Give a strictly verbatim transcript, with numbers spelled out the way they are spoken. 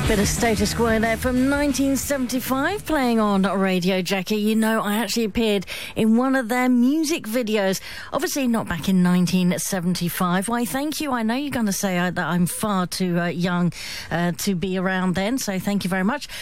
Bit of Status Quo there from nineteen seventy-five, playing on Radio Jackie. You know, I actually appeared in one of their music videos. Obviously not back in nineteen seventy-five. Why, thank you. I know you're going to say uh, that I'm far too uh, young uh, to be around then, so thank you very much.